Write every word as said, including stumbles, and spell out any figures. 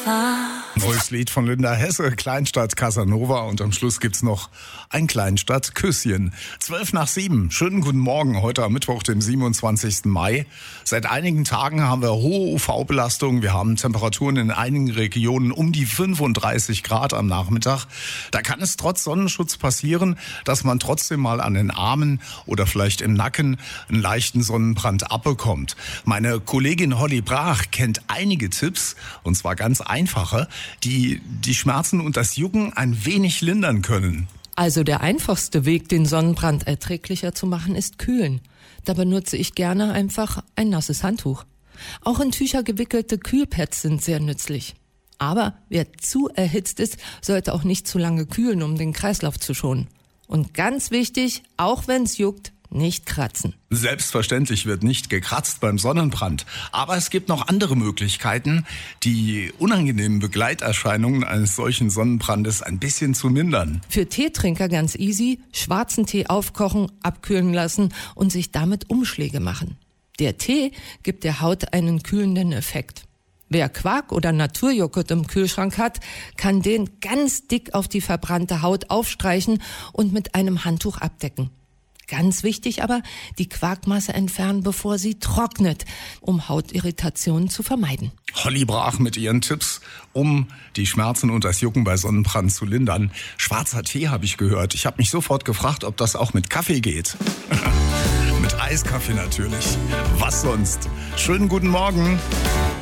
Neues Lied von Linda Hesse, Kleinstadt Casanova, und am Schluss gibt's noch ein Kleinstadt-Küsschen. Zwölf nach sieben, schönen guten Morgen, heute am Mittwoch, dem siebenundzwanzigsten Mai. Seit einigen Tagen haben wir hohe U V-Belastung, wir haben Temperaturen in einigen Regionen um die fünfunddreißig Grad am Nachmittag. Da kann es trotz Sonnenschutz passieren, dass man trotzdem mal an den Armen oder vielleicht im Nacken einen leichten Sonnenbrand abbekommt. Meine Kollegin Holly Brach kennt einige Tipps, und zwar ganz einfache, die die Schmerzen und das Jucken ein wenig lindern können. Also der einfachste Weg, den Sonnenbrand erträglicher zu machen, ist kühlen. Da benutze ich gerne einfach ein nasses Handtuch. Auch in Tücher gewickelte Kühlpads sind sehr nützlich. Aber wer zu erhitzt ist, sollte auch nicht zu lange kühlen, um den Kreislauf zu schonen. Und ganz wichtig, auch wenn es juckt, nicht kratzen. Selbstverständlich wird nicht gekratzt beim Sonnenbrand. Aber es gibt noch andere Möglichkeiten, die unangenehmen Begleiterscheinungen eines solchen Sonnenbrandes ein bisschen zu mindern. Für Teetrinker ganz easy: schwarzen Tee aufkochen, abkühlen lassen und sich damit Umschläge machen. Der Tee gibt der Haut einen kühlenden Effekt. Wer Quark oder Naturjoghurt im Kühlschrank hat, kann den ganz dick auf die verbrannte Haut aufstreichen und mit einem Handtuch abdecken. Ganz wichtig aber, die Quarkmasse entfernen, bevor sie trocknet, um Hautirritationen zu vermeiden. Holly Brach mit ihren Tipps, um die Schmerzen und das Jucken bei Sonnenbrand zu lindern. Schwarzer Tee habe ich gehört. Ich habe mich sofort gefragt, ob das auch mit Kaffee geht. Mit Eiskaffee natürlich. Was sonst? Schönen guten Morgen.